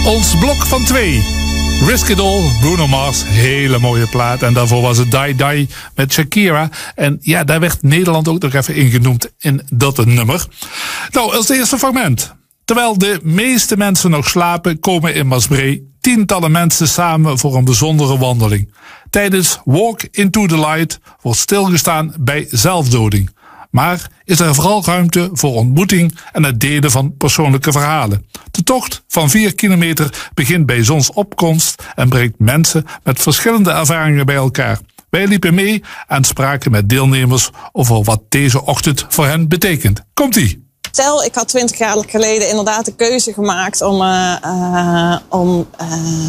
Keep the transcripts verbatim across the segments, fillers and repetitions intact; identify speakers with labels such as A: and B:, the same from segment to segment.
A: Ons blok van twee. Risk It All, Bruno Mars, hele mooie plaat. En daarvoor was het Die Die met Shakira. En ja, daar werd Nederland ook nog even ingenoemd in dat nummer. Nou, als eerste fragment. Terwijl de meeste mensen nog slapen, komen in Maasbree tientallen mensen samen voor een bijzondere wandeling. Tijdens Walk Into the Light wordt stilgestaan bij zelfdoding. Maar is er vooral ruimte voor ontmoeting en het delen van persoonlijke verhalen. De tocht van vier kilometer begint bij zonsopkomst en brengt mensen met verschillende ervaringen bij elkaar. Wij liepen mee en spraken met deelnemers over wat deze ochtend voor hen betekent. Komt-ie!
B: Stel, ik had twintig jaar geleden inderdaad de keuze gemaakt om, uh, uh, om uh,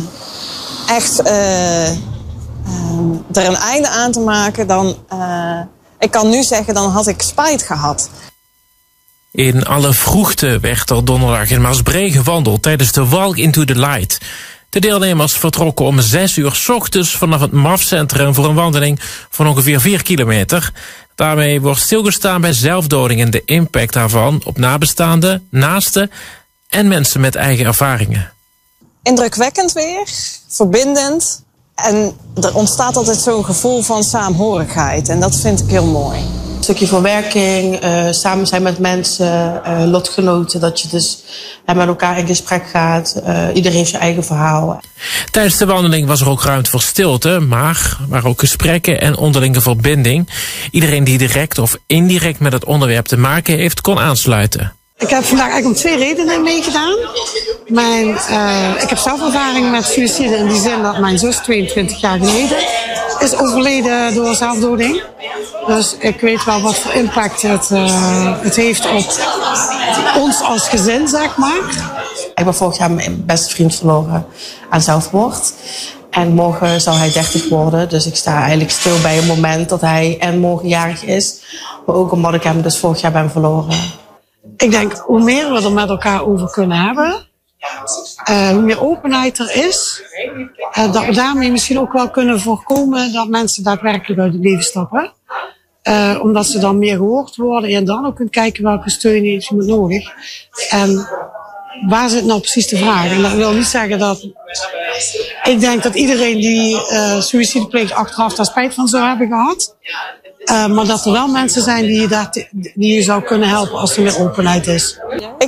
B: echt uh, uh, er een einde aan te maken, dan... Uh, Ik kan nu zeggen, dan had ik spijt gehad.
C: In alle vroegte werd er donderdag in Maasbree gewandeld tijdens de Walk Into the Light. De deelnemers vertrokken om zes uur 's ochtends vanaf het M A F-centrum voor een wandeling van ongeveer vier kilometer. Daarmee wordt stilgestaan bij zelfdoding en de impact daarvan op nabestaanden, naasten en mensen met eigen ervaringen.
B: Indrukwekkend weer, verbindend. En er ontstaat altijd zo'n gevoel van saamhorigheid. En dat vind ik heel mooi.
D: Een stukje verwerking, uh, samen zijn met mensen, uh, lotgenoten. Dat je dus uh, met elkaar in gesprek gaat. Uh, iedereen heeft zijn eigen verhaal.
C: Tijdens de wandeling was er ook ruimte voor stilte, maar er waren ook gesprekken en onderlinge verbinding. Iedereen die direct of indirect met het onderwerp te maken heeft, kon aansluiten.
E: Ik heb vandaag eigenlijk om twee redenen meegedaan. Mijn, uh, ik heb zelf ervaring met suïcide in die zin dat mijn zus tweeëntwintig jaar geleden is overleden door zelfdoding. Dus ik weet wel wat voor impact het, uh, het heeft op ons als gezin, zeg maar.
D: Ik ben vorig jaar mijn beste vriend verloren aan zelfmoord. En morgen zal hij dertig worden. Dus ik sta eigenlijk stil bij het moment dat hij en morgen jarig is. Maar ook omdat ik hem dus vorig jaar ben verloren.
E: Ik denk, hoe meer we er met elkaar over kunnen hebben, uh, hoe meer openheid er is, uh, dat we daarmee misschien ook wel kunnen voorkomen dat mensen daadwerkelijk uit het leven stappen. Uh, omdat ze dan meer gehoord worden en dan ook kunnen kijken welke steun heeft iemand nodig. En waar zit nou precies de vraag? En dat wil niet zeggen dat... Ik denk dat iedereen die uh, suïcide pleegt achteraf daar spijt van zou hebben gehad. Uh, maar dat er wel mensen zijn die je, daar te, die je zou kunnen helpen als er meer openheid is.